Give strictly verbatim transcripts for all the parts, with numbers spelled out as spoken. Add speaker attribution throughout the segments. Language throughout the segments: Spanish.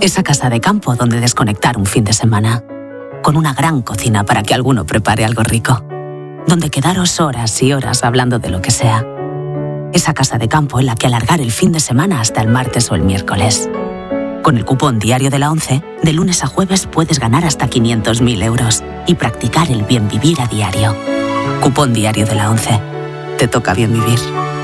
Speaker 1: Esa casa de campo donde desconectar un fin de semana. Con una gran cocina para que alguno prepare algo rico. Donde quedaros horas y horas hablando de lo que sea. Esa casa de campo en la que alargar el fin de semana hasta el martes o el miércoles. Con el cupón Diario de la ONCE, de lunes a jueves puedes ganar hasta quinientos mil euros y practicar el bien vivir a diario. Cupón Diario de la ONCE. Te toca bien vivir.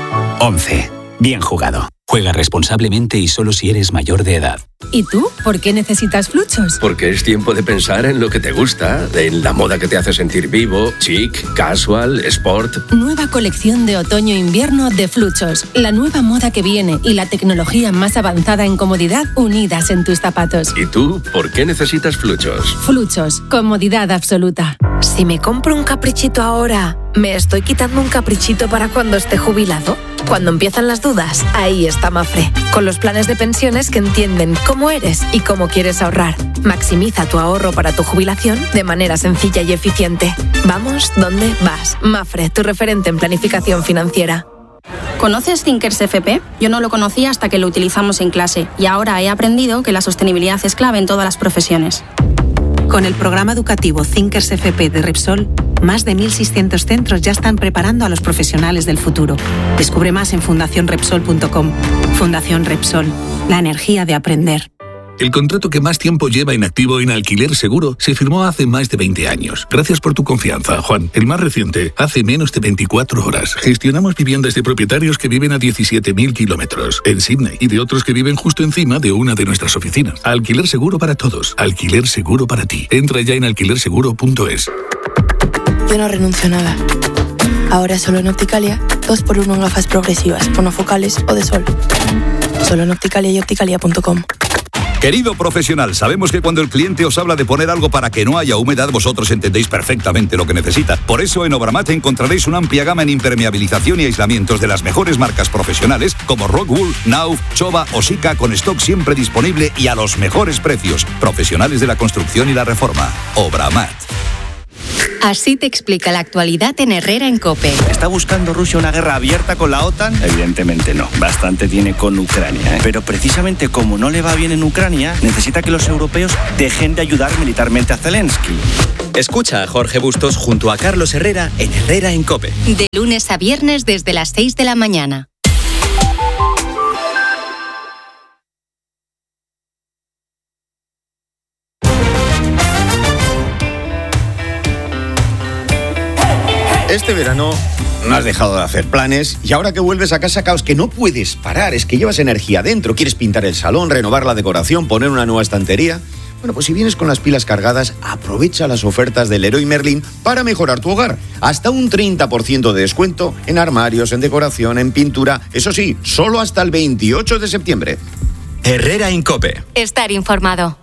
Speaker 2: ONCE. Bien jugado. Juega responsablemente y solo si eres mayor de edad.
Speaker 3: ¿Y tú? ¿Por qué necesitas Fluchos?
Speaker 4: Porque es tiempo de pensar en lo que te gusta, en la moda que te hace sentir vivo, chic, casual, sport.
Speaker 3: Nueva colección de otoño-invierno de Fluchos. La nueva moda que viene y la tecnología más avanzada en comodidad unidas en tus zapatos.
Speaker 4: ¿Y tú? ¿Por qué necesitas Fluchos?
Speaker 3: Fluchos. Comodidad absoluta.
Speaker 5: Si me compro un caprichito ahora, ¿me estoy quitando un caprichito para cuando esté jubilado? Cuando empiezan las dudas, ahí está Mafre, con los planes de pensiones que entienden cómo eres y cómo quieres ahorrar. Maximiza tu ahorro para tu jubilación de manera sencilla y eficiente. Vamos donde vas. Mafre, tu referente en planificación financiera.
Speaker 6: ¿Conoces Thinkers F P? Yo no lo conocía hasta que lo utilizamos en clase y ahora he aprendido que la sostenibilidad es clave en todas las profesiones.
Speaker 7: Con el programa educativo Thinkers F P de Repsol, más de mil seiscientos centros ya están preparando a los profesionales del futuro. Descubre más en fundación repsol punto com. Fundación Repsol, la energía de aprender.
Speaker 8: El contrato que más tiempo lleva inactivo en Alquiler Seguro se firmó hace más de veinte años. Gracias por tu confianza, Juan. El más reciente, hace menos de veinticuatro horas. Gestionamos viviendas de propietarios que viven a diecisiete mil kilómetros en Sydney y de otros que viven justo encima de una de nuestras oficinas. Alquiler Seguro para todos. Alquiler Seguro para ti. Entra ya en alquiler seguro punto es.
Speaker 9: Yo no renuncio a nada. Ahora solo en Opticalia, dos por uno en gafas progresivas, monofocales o de sol. Solo en Opticalia y opticalia punto com.
Speaker 10: Querido profesional, sabemos que cuando el cliente os habla de poner algo para que no haya humedad, vosotros entendéis perfectamente lo que necesita. Por eso en Obramat encontraréis una amplia gama en impermeabilización y aislamientos de las mejores marcas profesionales como Rockwool, Nauf, Chova o Sika, con stock siempre disponible y a los mejores precios. Profesionales de la construcción y la reforma. Obramat.
Speaker 11: Así te explica la actualidad en Herrera en COPE.
Speaker 12: ¿Está buscando Rusia una guerra abierta con la OTAN? Evidentemente no. Bastante tiene con Ucrania, ¿eh? Pero precisamente como no le va bien en Ucrania, necesita que los europeos dejen de ayudar militarmente a Zelensky.
Speaker 13: Escucha a Jorge Bustos junto a Carlos Herrera en Herrera en COPE.
Speaker 11: De lunes a viernes desde las seis de la mañana.
Speaker 14: Este verano no has dejado de hacer planes y ahora que vuelves a casa, caos, que no puedes parar, es que llevas energía dentro, quieres pintar el salón, renovar la decoración, poner una nueva estantería. Bueno, pues si vienes con las pilas cargadas, aprovecha las ofertas del Leroy Merlin para mejorar tu hogar. Hasta un treinta por ciento de descuento en armarios, en decoración, en pintura. Eso sí, solo hasta el veintiocho de septiembre.
Speaker 13: Herrera en COPE.
Speaker 11: Estar informado.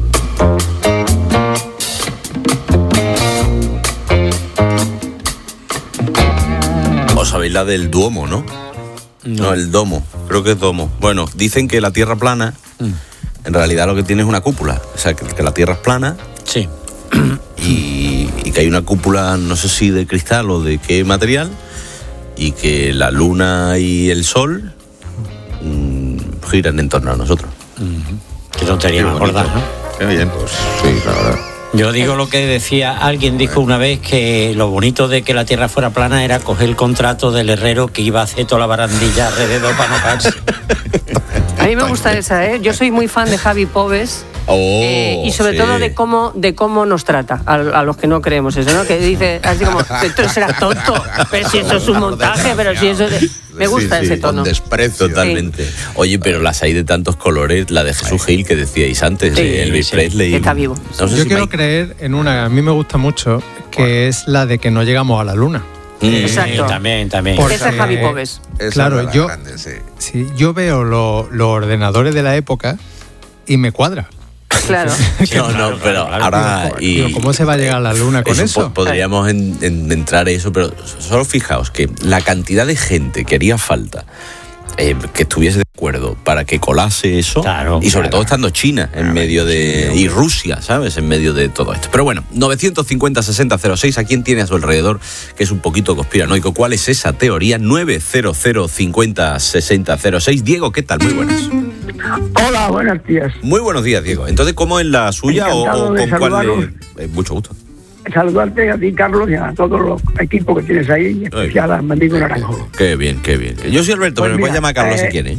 Speaker 15: Sabéis la del Duomo, ¿no? ¿no? No, el domo, creo que es domo. Bueno, dicen que la Tierra plana, mm. en realidad lo que tiene es una cúpula. O sea, que, que la Tierra es plana.
Speaker 16: Sí.
Speaker 15: Y, y que hay una cúpula, no sé si de cristal o de qué material, y que la Luna y el Sol mmm, giran en torno a nosotros.
Speaker 16: Mm-hmm. Qué tontería me acordar, ¿no?
Speaker 14: Qué bien, pues sí, la verdad.
Speaker 16: Yo digo lo que decía, alguien dijo una vez que lo bonito de que la tierra fuera plana era coger el contrato del herrero que iba a hacer toda la barandilla alrededor para no caerse.
Speaker 17: A mí me gusta esa, ¿eh? Yo soy muy fan de Javi Pobes.
Speaker 15: Oh,
Speaker 17: eh, y sobre
Speaker 15: sí.
Speaker 17: todo de cómo de cómo nos trata a, a los que no creemos eso, ¿no? Que dice así como, esto será tonto, pero si eso es un montaje, pero si eso es... Me gusta sí, sí, ese tono.
Speaker 15: Con desprecio. Totalmente. Sí. Oye, pero las hay de tantos colores, la de Jesús Gil que decíais antes, sí, Elvis sí, Presley.
Speaker 17: Que está vivo.
Speaker 18: No sé Yo si quiero Mike... creer en una, a mí me gusta mucho, que bueno. es la de que no llegamos a la luna.
Speaker 16: Mm. Exacto. También, también.
Speaker 17: Porque, esa es Javi Pobes.
Speaker 18: Claro, yo, grande, sí. Sí, yo veo los lo ordenadores de la época y me cuadra.
Speaker 17: Claro.
Speaker 15: No, no, pero ahora... Y
Speaker 18: ¿cómo se va a llegar a la luna con eso? eso?
Speaker 15: Podríamos en, en, entrar en eso, pero solo fijaos que la cantidad de gente que haría falta eh, que estuviese de acuerdo para que colase eso, claro, y sobre claro. todo estando China en medio de... y Rusia, ¿sabes? En medio de todo esto. Pero bueno, novecientos cincuenta sesenta cero seis, ¿a quién tiene a su alrededor que es un poquito conspiranoico? ¿Cuál es esa teoría? nueve cero cero cincuenta sesenta cero seis. Diego, ¿qué tal? Muy buenas.
Speaker 19: Hola, buenos días.
Speaker 15: Muy buenos días, Diego. Entonces, ¿cómo es la suya o, o con cuál? Le... Eh, mucho gusto.
Speaker 19: Saludarte a ti, Carlos, y a todos los equipos que tienes ahí, en especial a Mendigo Naranjo.
Speaker 15: Qué bien, qué bien. Yo soy Alberto, pues pero mira, me puedes llamar Carlos eh... si quieres.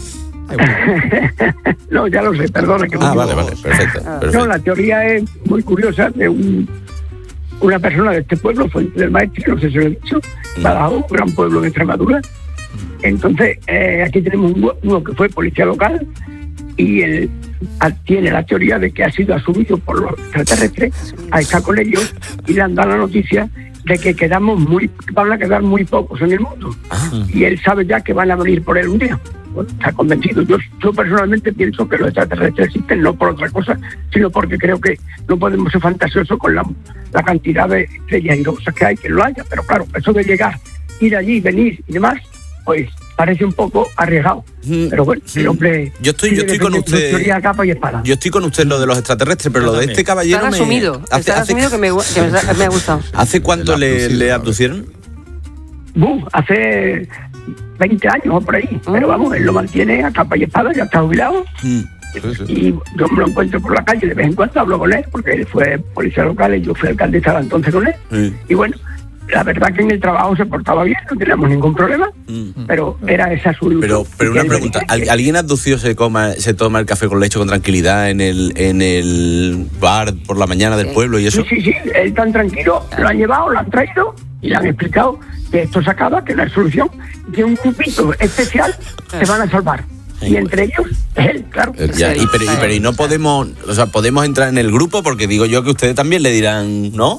Speaker 19: No, ya lo sé, perdona. Que
Speaker 15: ah,
Speaker 19: me
Speaker 15: vale, vale, perfecto, perfecto.
Speaker 19: No, la teoría es muy curiosa de un, una persona de este pueblo, Fuente del Maestre, no sé si lo he dicho, Badajoz, un gran pueblo de Extremadura. Entonces, eh, aquí tenemos uno que fue policía local y él tiene la teoría de que ha sido asumido por los extraterrestres a estar con ellos y le han dado la noticia de que quedamos muy, van a quedar muy pocos en el mundo. Ah. Y él sabe ya que van a venir por él un día. Bueno, está convencido. Yo, yo personalmente pienso que los extraterrestres existen no por otra cosa, sino porque creo que no podemos ser fantasiosos con la, la cantidad de estrellas y cosas que hay, que lo haya. Pero claro, eso de llegar, ir allí, venir y demás, pues parece un poco arriesgado. Mm. Pero bueno, el hombre...
Speaker 15: Yo estoy, yo estoy con usted...
Speaker 19: Teoría, capa y espada.
Speaker 15: Yo estoy con usted en lo de los extraterrestres, pero yo lo de este caballero
Speaker 17: Están
Speaker 15: me...
Speaker 17: asumido, hace, hace, asumido que me, que me, me ha gustado.
Speaker 15: ¿Hace cuánto le, le abducieron?
Speaker 19: Uh, hace veinte años o por ahí. Mm. Pero vamos, él lo mantiene a capa y espada, ya está jubilado. Mm. Sí, sí. Y yo me lo encuentro por la calle de vez en cuando, hablo con él, porque él fue policía local y yo fui alcalde estaba entonces con él. Sí. Y bueno, la verdad que en el trabajo se portaba bien, no teníamos ningún problema, mm. pero era esa su...
Speaker 15: Pero, pero una pregunta, ¿Al, ¿alguien abducido se coma, se toma el café con leche con tranquilidad en el en el bar por la mañana del pueblo y eso?
Speaker 19: Sí, sí, sí, él tan tranquilo, lo han llevado, lo han traído y le han explicado que esto se acaba, que no hay solución, que un grupito especial se van a salvar. Y entre ellos es él, claro.
Speaker 15: Ya, y, pero, y, pero y no podemos, o sea, podemos entrar en el grupo porque digo yo que ustedes también le dirán, ¿no?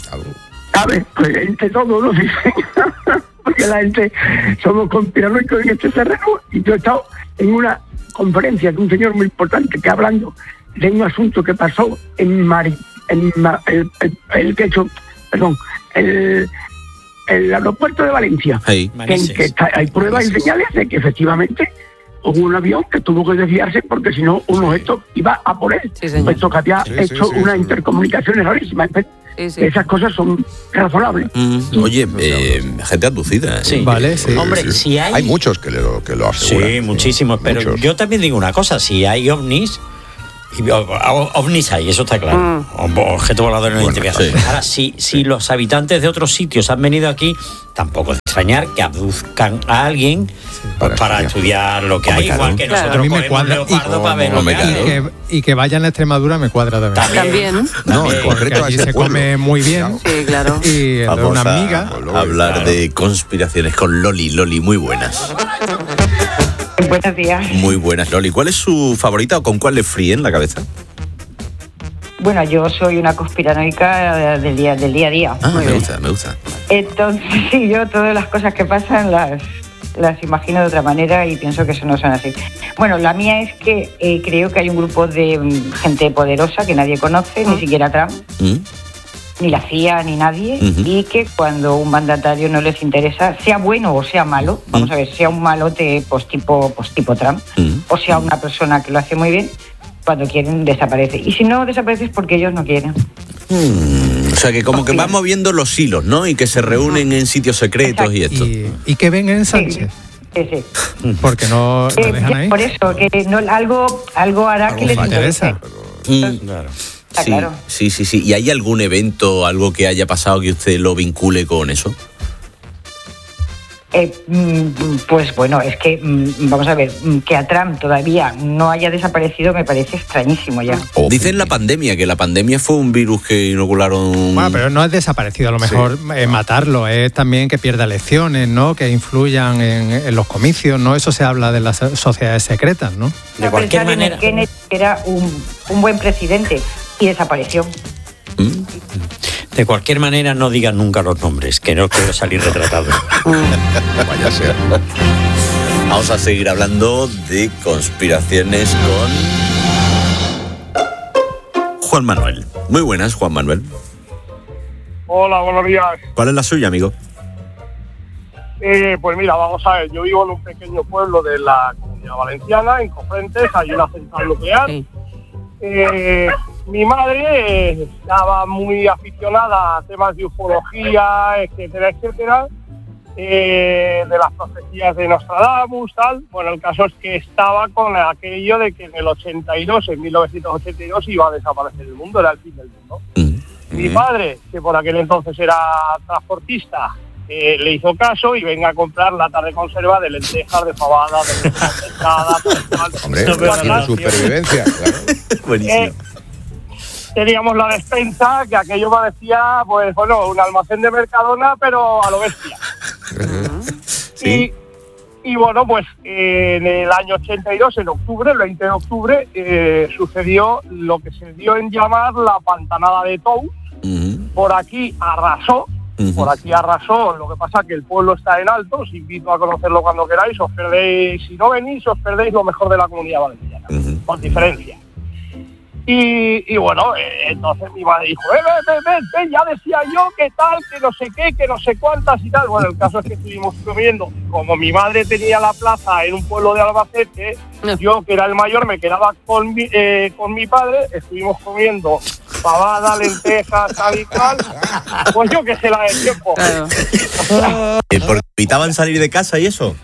Speaker 19: A ver, pues entre todos nos dicen, porque la gente somos conspiranoicos en este terreno, y yo he estado en una conferencia de un señor muy importante que hablando de un asunto que pasó en Mari, en Ma, el, el, el que hecho, perdón, el, el aeropuerto de Valencia, hey, en que está, hay pruebas y señales de que efectivamente hubo un avión que tuvo que desviarse porque si no un objeto iba a por él, sí, puesto que había sí, hecho sí, sí, unas sí. intercomunicaciones rarísimas. Sí, sí. Esas cosas son razonables.
Speaker 15: Mm, oye, eh, gente abducida. ¿eh?
Speaker 18: Sí. Vale, sí.
Speaker 16: Hombre,
Speaker 18: sí.
Speaker 16: si hay...
Speaker 20: Hay muchos que lo, que lo aseguran.
Speaker 16: Sí, muchísimos. Pero muchos. Yo también digo una cosa. Si hay ovnis... Y, ovnis hay, eso está claro. Mm. Objeto volador no identificado. Bueno, sí. Ahora, si, si los habitantes de otros sitios han venido aquí, tampoco es extrañar que abduzcan a alguien sí, para, para estudiar lo que hay, igual que claro. nosotros cogemos un leopardo y, para ver lo que hay.
Speaker 18: Y que, y que vayan a Extremadura me cuadra también.
Speaker 17: También.
Speaker 20: No, en concreto
Speaker 18: allí se come muy bien.
Speaker 17: Sí, claro.
Speaker 18: Y es una amiga.
Speaker 15: A hablar claro. de conspiraciones con Loli. Loli, muy buenas.
Speaker 21: Buenos días.
Speaker 15: Muy buenas, Loli. ¿Cuál es su favorita o con cuál le fríen la cabeza?
Speaker 21: Bueno, yo soy una conspiranoica del día, del día a día.
Speaker 15: Ah, me gusta, me gusta.
Speaker 21: Entonces, sí, yo todas las cosas que pasan las, las imagino de otra manera y pienso que eso no son así. Bueno, la mía es que eh, creo que hay un grupo de um, gente poderosa que nadie conoce, ¿Mm? Ni siquiera Trump, ¿Mm? Ni la C I A, ni nadie, uh-huh. y que cuando un mandatario no les interesa, sea bueno o sea malo, uh-huh. vamos a ver, sea un malote pues tipo, pues, tipo Trump, uh-huh. o sea una persona que lo hace muy bien, cuando quieren desaparece. Y si no desaparece es porque ellos no quieren.
Speaker 15: Hmm, o sea, que como que van moviendo los hilos, ¿no? Y que se reúnen en sitios secretos. Exacto. Y esto.
Speaker 18: ¿Y, ¿Y qué ven en Sánchez?
Speaker 21: Sí, sí. sí.
Speaker 18: Porque no
Speaker 21: eh,
Speaker 18: lo dejan ahí.
Speaker 21: Por eso, que no, algo, algo hará ¿Algo que les interese.
Speaker 15: Mm, claro. Sí, claro. sí, sí, sí. ¿Y hay algún evento, algo que haya pasado que usted lo vincule con eso?
Speaker 21: Eh, pues bueno, es que, vamos a ver, que a Trump todavía no haya desaparecido me parece extrañísimo ya.
Speaker 15: Oh, dicen la pandemia, que la pandemia fue un virus que inocularon...
Speaker 18: Bueno, pero no es desaparecido, a lo mejor sí. es matarlo, es también que pierda elecciones, ¿no? Que influyan en, en los comicios, ¿no? Eso se habla de las sociedades secretas, ¿no?
Speaker 21: De cualquier manera... Kennedy era un, un buen presidente y desapareció.
Speaker 16: ¿Mm? De cualquier manera, no digan nunca los nombres, que no quiero salir retratado.
Speaker 20: Vaya sea.
Speaker 15: Vamos a seguir hablando de conspiraciones con Juan Manuel. Muy buenas, Juan Manuel.
Speaker 22: Hola, buenos días.
Speaker 15: ¿Cuál es la suya, amigo?
Speaker 22: Eh, pues mira, vamos a ver, yo vivo en un pequeño pueblo de la Comunidad Valenciana, en Cofrentes, hay una central nuclear. Sí. Eh, mi madre eh, estaba muy aficionada a temas de ufología, etcétera, etcétera, eh, de las profecías de Nostradamus, tal. Bueno, el caso es que estaba con aquello de que en el ochenta y dos, en mil novecientos ochenta y dos, iba a desaparecer el mundo, era el fin del mundo. Mm. Mi padre, que por aquel entonces era transportista, eh, le hizo caso y venga a comprar latas de conserva de lentejas, de fabada, de lentejas pescadas, tal.
Speaker 20: Hombre, no, de supervivencia, claro.
Speaker 22: Buenísimo. Eh, teníamos la despensa, que aquello parecía, pues bueno, un almacén de Mercadona, pero a lo bestia. Sí. Y, y bueno, pues eh, en el año ochenta y dos, en octubre, el veinte de octubre, eh, sucedió lo que se dio en llamar la pantanada de Tous. Uh-huh. Por aquí arrasó, uh-huh. por aquí arrasó, lo que pasa que el pueblo está en alto, os invito a conocerlo cuando queráis, os perdéis, si no venís, os perdéis lo mejor de la Comunidad Valenciana, uh-huh. por diferencia. Y, y bueno, eh, entonces mi madre dijo, eh, ven, ven, ven, ven, ya decía yo que tal, que no sé qué, que no sé cuántas y tal. Bueno, el caso es que estuvimos comiendo, como mi madre tenía la plaza en un pueblo de Albacete, no. yo que era el mayor me quedaba con mi, eh, con mi padre, estuvimos comiendo pavada, lentejas, tal y tal, pues yo que sé la del tiempo.
Speaker 15: Claro. eh, ¿Porque evitaban salir de casa y eso?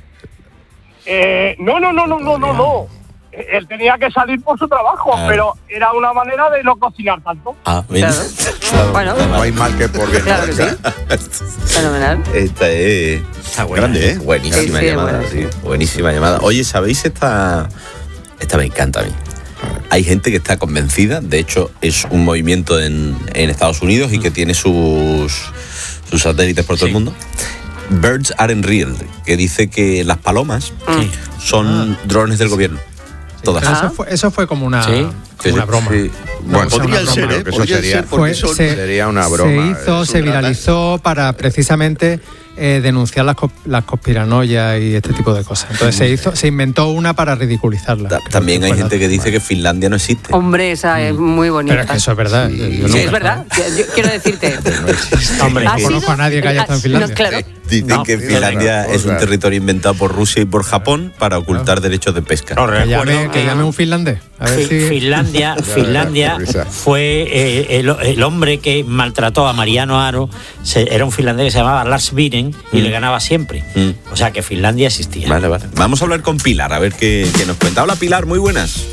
Speaker 22: Eh, no, no, no, no, no, no, no. Él tenía que salir por su trabajo, claro. pero era una manera de no cocinar tanto.
Speaker 15: Ah, bien.
Speaker 22: Claro.
Speaker 20: Claro. Bueno, no hay mal que por bien.
Speaker 17: Claro que sí. Fenomenal.
Speaker 15: Esta es está buena, grande, ¿eh? Buenísima sí, sí, llamada. Bueno. Sí. Buenísima llamada. Oye, ¿sabéis esta? Esta me encanta a mí. Hay gente que está convencida, de hecho es un movimiento en, en Estados Unidos y que tiene sus, sus satélites por todo sí. el mundo. Birds aren't real, que dice que las palomas sí. son ah. drones del gobierno. Todas.
Speaker 18: Ah. Eso, fue, eso fue como una, sí. como
Speaker 15: sí,
Speaker 18: una broma.
Speaker 15: Sí.
Speaker 20: Bueno, podría ser, ¿eh? Eso sería,
Speaker 18: fue,
Speaker 20: eso
Speaker 18: se,
Speaker 20: sería una broma.
Speaker 18: Se hizo, se viralizó para precisamente eh, denunciar las, las conspiranoias y este tipo de cosas. Entonces se hizo, se inventó una para ridiculizarla.
Speaker 15: Ta- también hay gente que dice que Finlandia no existe.
Speaker 17: Hombre, esa es muy bonita.
Speaker 18: Pero es que eso es verdad.
Speaker 17: Sí, yo sí es verdad. Yo, yo quiero decirte.
Speaker 18: No Hombre, no conozco a nadie que haya estado en Finlandia.
Speaker 17: No, claro.
Speaker 15: Dicen no, que Finlandia claro, es un claro. territorio inventado por Rusia y por Japón para ocultar claro. derechos de pesca.
Speaker 18: No, que, llame, que llame un finlandés. A ver
Speaker 16: Fi-
Speaker 18: si...
Speaker 16: Finlandia, Finlandia fue eh, el, el hombre que maltrató a Mariano Aro. Se, era un finlandés que se llamaba Lars Viren y mm. le ganaba siempre. Mm. O sea que Finlandia existía.
Speaker 15: Vale, vale. Vamos a hablar con Pilar, a ver qué, qué nos cuenta. Hola Pilar, muy buenas.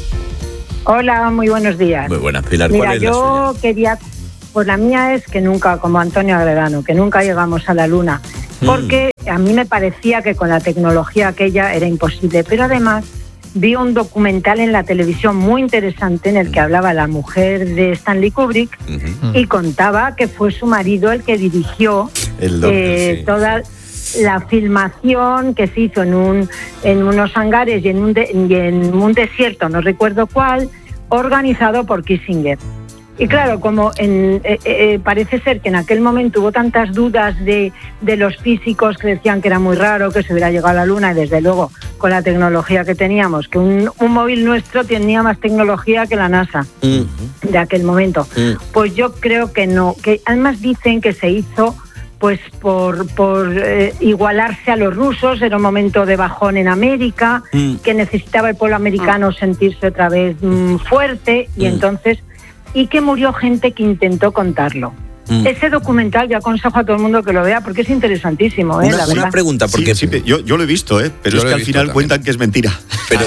Speaker 1: Hola, muy buenos días.
Speaker 15: Muy buenas, Pilar.
Speaker 1: Mira,
Speaker 15: ¿cuál es
Speaker 1: yo
Speaker 15: la suya?
Speaker 1: quería... Pues la mía es que nunca, como Antonio Agredano, que nunca llegamos a la Luna. Porque a mí me parecía que con la tecnología aquella era imposible. Pero además vi un documental en la televisión muy interesante en el que hablaba la mujer de Stanley Kubrick uh-huh. y contaba que fue su marido el que dirigió el doctor, eh, sí. toda la filmación que se hizo en un en unos hangares y en un, de, y en un desierto, no recuerdo cuál, organizado por Kissinger. Y claro, como en, eh, eh, parece ser que en aquel momento hubo tantas dudas de, de los físicos que decían que era muy raro que se hubiera llegado a la Luna, y desde luego con la tecnología que teníamos, que un, un móvil nuestro tenía más tecnología que la NASA uh-huh. de aquel momento, uh-huh. pues yo creo que no, que además dicen que se hizo pues por, por eh, igualarse a los rusos, era un momento de bajón en América, uh-huh. que necesitaba el pueblo americano uh-huh. sentirse otra vez mm, fuerte, y uh-huh. entonces... y que murió gente que intentó contarlo. Mm. Ese documental yo aconsejo a todo el mundo que lo vea porque es interesantísimo, ¿eh?
Speaker 15: Una,
Speaker 1: la
Speaker 15: una
Speaker 1: verdad.
Speaker 15: pregunta, porque
Speaker 14: sí, sí, yo, yo lo he visto, ¿eh? Pero yo es que al final también cuentan que es mentira.
Speaker 15: Pero,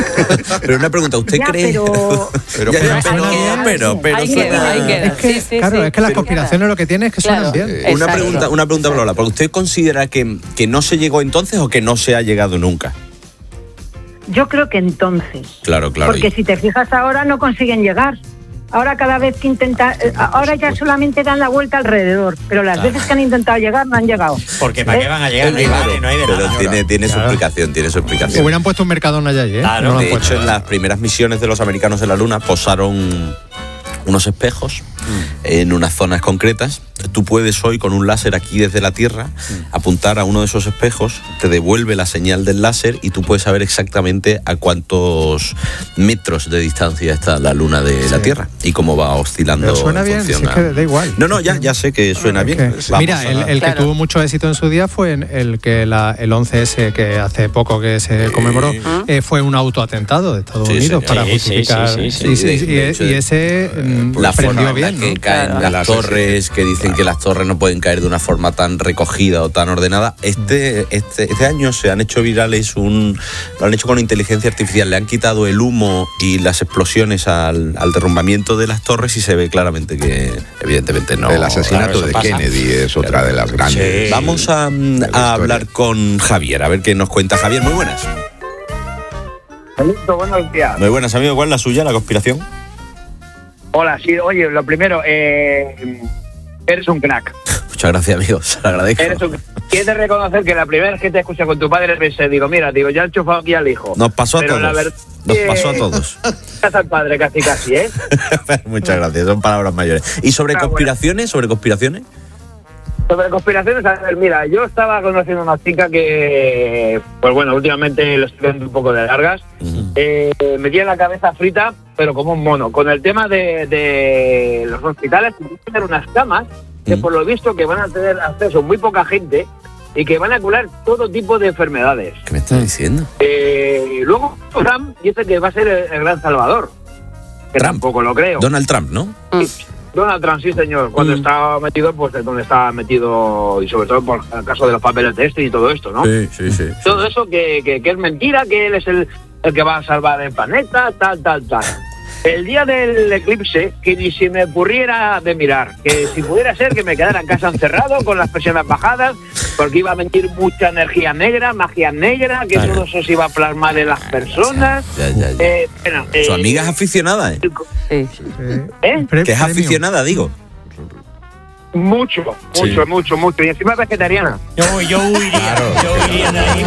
Speaker 15: pero una pregunta, ¿usted
Speaker 1: ya,
Speaker 15: cree?
Speaker 1: Pero,
Speaker 15: pero, pero, pero, pero, pero
Speaker 17: hay que, hay que,
Speaker 18: es que, sí, sí, claro, sí, es que las conspiraciones lo que tienen es que claro, suenan bien.
Speaker 15: Una exacto. pregunta, una pregunta, Lola, ¿porque usted considera que, que no se llegó entonces o que no se ha llegado nunca?
Speaker 1: Yo creo que entonces.
Speaker 15: Claro, claro.
Speaker 1: Porque
Speaker 15: y...
Speaker 1: si te fijas ahora no consiguen llegar. Ahora cada vez que intentan, ahora ya solamente dan la vuelta alrededor, pero las claro. veces que han intentado llegar no han llegado.
Speaker 16: Porque ¿para ¿Eh? qué van a llegar? No hay, claro, no hay de
Speaker 15: pero
Speaker 16: nada.
Speaker 15: tiene, tiene claro. su explicación, tiene su explicación.
Speaker 18: Hubieran puesto un Mercadona allá, ¿eh?
Speaker 15: Claro,
Speaker 18: no
Speaker 15: de hecho en las primeras misiones de los americanos en la Luna posaron unos espejos mm. en unas zonas concretas. Tú puedes hoy con un láser aquí desde la Tierra mm. apuntar a uno de esos espejos, te devuelve la señal del láser y tú puedes saber exactamente a cuántos metros de distancia está la Luna de sí. la Tierra y cómo va oscilando.
Speaker 18: Pero suena bien, si es que da igual.
Speaker 15: No, no, ya, ya sé que suena ah, bien.
Speaker 18: Okay. Mira, a... el, el claro. que tuvo mucho éxito en su día fue el que la, el once ese que hace poco que se conmemoró, eh, eh, fue un autoatentado de Estados sí, Unidos señor. para sí, justificar. Sí, sí, sí, sí, sí, sí, y, y, y ese
Speaker 15: la
Speaker 18: prendió
Speaker 15: forma,
Speaker 18: bien.
Speaker 15: ahora que
Speaker 18: ¿no?
Speaker 15: caen
Speaker 18: Claro.
Speaker 15: las
Speaker 20: Las
Speaker 15: torres, que dicen que las torres no pueden caer de una forma tan recogida o tan ordenada. Este, este, este año se han hecho virales un, lo han hecho con inteligencia artificial, le han quitado el humo y las explosiones al, al derrumbamiento de las torres y se ve claramente que evidentemente no.
Speaker 20: El asesinato
Speaker 15: claro,
Speaker 20: de
Speaker 15: pasa.
Speaker 20: Kennedy es otra
Speaker 15: Claro.
Speaker 20: de las grandes.
Speaker 15: Sí. Vamos a, a hablar con Javier, a ver qué nos cuenta. Javier, muy buenas.
Speaker 2: Buenos días.
Speaker 15: Muy buenas, amigo. ¿Cuál es la suya, la conspiración?
Speaker 2: Hola, sí, oye, lo primero, eh, eres un crack.
Speaker 15: Muchas gracias, amigo. Se lo agradezco.
Speaker 2: Eres un Quiero de reconocer que la primera vez que te escuché con tu padre pensé, digo, mira, digo, ya he enchufado aquí al hijo.
Speaker 15: Nos pasó a
Speaker 2: Pero
Speaker 15: todos.
Speaker 2: la verdad
Speaker 15: Nos
Speaker 2: que-
Speaker 15: pasó a todos.
Speaker 2: Estás al padre casi casi, ¿eh?
Speaker 15: Muchas gracias, son palabras mayores. ¿Y sobre
Speaker 2: Ah, bueno.
Speaker 15: conspiraciones? ¿Sobre conspiraciones?
Speaker 2: Sobre conspiraciones, a ver, mira, yo estaba conociendo a una chica que, pues bueno, últimamente lo estoy dando un poco de largas. Eh, me tiene la cabeza frita, pero como un mono. Con el tema de, de los hospitales, que van a tener unas camas que por lo visto que van a tener acceso muy poca gente y que van a curar todo tipo de enfermedades.
Speaker 15: ¿Qué me estás diciendo?
Speaker 2: Eh, luego Trump dice que va a ser el, el gran salvador. Que tampoco lo creo.
Speaker 15: Donald Trump, ¿no?
Speaker 2: Donald Trump, sí, señor. Cuando estaba metido, pues es donde estaba metido, y sobre todo por el caso de los papeles de este y todo esto, ¿no?
Speaker 15: Sí, sí, sí.
Speaker 2: Todo eso que, que, que es mentira, que él es el, el que va a salvar el planeta, tal, tal, tal. El día del eclipse, que ni se me ocurriera de mirar, que si pudiera ser que me quedara en casa encerrado con las presiones bajadas, porque iba a mentir mucha energía negra, magia negra, que
Speaker 15: Claro.
Speaker 2: todo eso se iba a plasmar en las personas.
Speaker 15: Ya, ya, ya.
Speaker 2: Eh, bueno,
Speaker 15: Su
Speaker 2: eh,
Speaker 15: amiga es aficionada, ¿eh?
Speaker 2: ¿Eh?
Speaker 15: Que es aficionada, digo.
Speaker 2: Mucho,
Speaker 15: Sí.
Speaker 2: mucho, mucho, mucho. Y encima es vegetariana.
Speaker 16: Yo, yo huiría, yo huiría de ahí,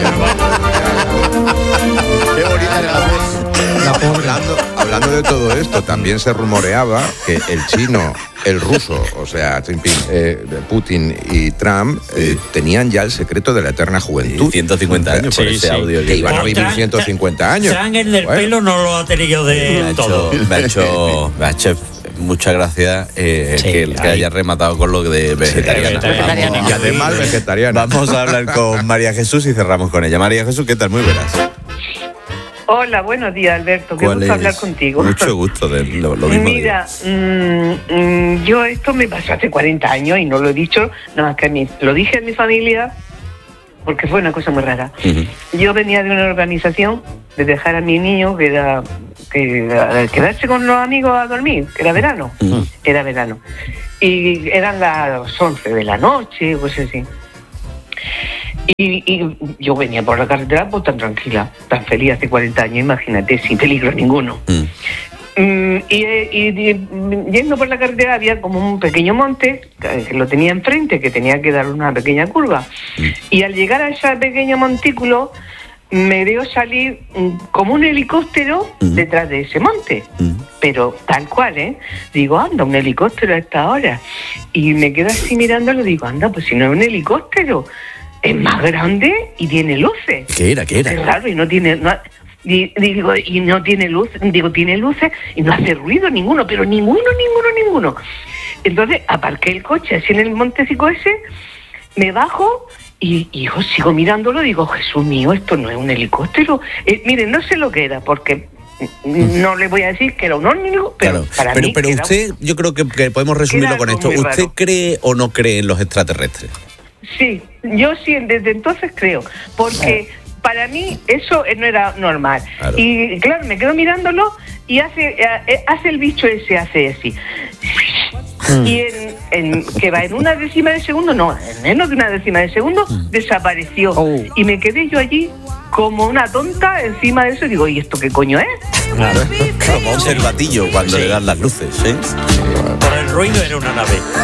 Speaker 20: Qué bonita era la voz. Hablando, hablando de todo esto, también se rumoreaba que el chino, el ruso, o sea, Xi Jinping, eh, Putin y Trump eh, tenían ya el secreto de la eterna juventud.
Speaker 15: ciento cincuenta años por
Speaker 20: Sí,
Speaker 15: ese
Speaker 20: sí.
Speaker 15: audio.
Speaker 20: Que iban a
Speaker 16: Por
Speaker 20: vivir
Speaker 16: Trump-
Speaker 20: ciento cincuenta años.
Speaker 16: Trump el del
Speaker 20: Bueno.
Speaker 16: pelo no lo ha tenido de
Speaker 15: Me ha hecho,
Speaker 16: todo.
Speaker 15: me ha hecho, me ha hecho muchas gracias eh,
Speaker 16: Sí,
Speaker 15: que, que
Speaker 16: ahí.
Speaker 15: haya rematado con lo de vegetariana.
Speaker 16: vegetariana.
Speaker 15: Vamos-
Speaker 20: Y además vegetariana.
Speaker 15: Vamos a hablar con María Jesús y cerramos con ella. María Jesús, ¿qué tal? Muy buenas.
Speaker 4: Hola, buenos días, Alberto. Qué
Speaker 15: ¿Cuál
Speaker 4: gusto
Speaker 15: es?
Speaker 4: hablar contigo.
Speaker 15: Mucho gusto, de, lo, lo mismo.
Speaker 4: Mira, mm, mm, yo esto me pasó hace cuarenta años y no lo he dicho, nada más que a mí. Lo dije a mi familia porque fue una cosa muy rara.
Speaker 15: Ujú.
Speaker 4: Yo venía de una organización de dejar a mi niño, que era, que era quedarse con los amigos a dormir, que era verano. Era verano. Y eran las once de la noche, pues así. Y, y yo venía por la carretera pues tan tranquila, tan feliz hace cuarenta años, imagínate, sin peligro ninguno. Mm, y, y- y yendo por la carretera había como un pequeño monte que lo tenía enfrente, que tenía que dar una pequeña curva. Y al llegar a ese pequeño montículo me veo salir mm, como un helicóptero detrás de ese monte. Pero tal cual, ¿eh? Digo, anda, un helicóptero a esta hora. Y me quedo así mirándolo, digo, anda, pues si no es un helicóptero, es más grande y tiene luces.
Speaker 15: ¿Qué era? ¿Qué era?
Speaker 4: Es raro y no tiene... No, di- digo, y no tiene luz, digo, tiene luces y no hace ruido ninguno, pero ninguno, ninguno, ninguno. Entonces aparqué el coche así en el montecico ese, me bajo y, y yo sigo mirándolo, digo, Jesús mío, esto no es un helicóptero. Eh, miren, no sé lo que era, porque no le voy a decir que era un ómnibus, pero
Speaker 15: Claro,
Speaker 4: para
Speaker 15: pero,
Speaker 4: mí
Speaker 15: pero
Speaker 4: era un-
Speaker 15: usted, yo creo que, que podemos resumirlo
Speaker 4: era
Speaker 15: con
Speaker 4: algo
Speaker 15: esto.
Speaker 4: muy
Speaker 15: ¿Usted
Speaker 4: raro.
Speaker 15: cree o no cree en los extraterrestres?
Speaker 4: Sí, yo sí, desde entonces creo, porque para mí eso eh, no era normal.
Speaker 15: Claro.
Speaker 4: Y claro, me quedo mirándolo y hace, eh, eh, hace el bicho ese, hace así. Y en, en- que va en una décima de segundo, no, en menos de una décima de segundo, desapareció. Y me quedé yo allí como una tonta encima de eso y digo, ¿y esto qué coño es?
Speaker 15: Claro. Como un cervatillo cuando le dan las luces, ¿eh?
Speaker 16: Por el ruido era una nave.